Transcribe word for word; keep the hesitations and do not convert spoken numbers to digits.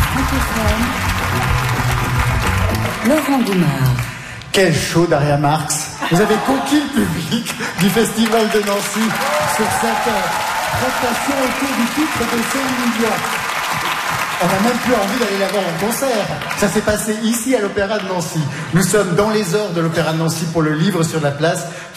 francophone, Laurent Goumard. Quel show d'Aria Marx. Vous avez conquis le public du Festival de Nancy sur cette prestation autour du titre de Céline Dion. On n'a même plus envie d'aller la voir en concert. Ça s'est passé ici à l'Opéra de Nancy. Nous sommes dans les heures de l'Opéra de Nancy pour le livre sur la place.